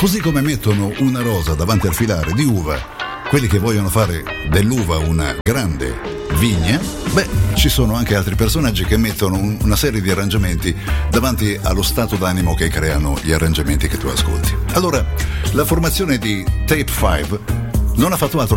Così come mettono una rosa davanti al filare di uva quelli che vogliono fare dell'uva una grande vigna, ci sono anche altri personaggi che mettono una serie di arrangiamenti davanti allo stato d'animo che creano gli arrangiamenti che tu ascolti. Allora, la formazione di Tape 5 non ha fatto altro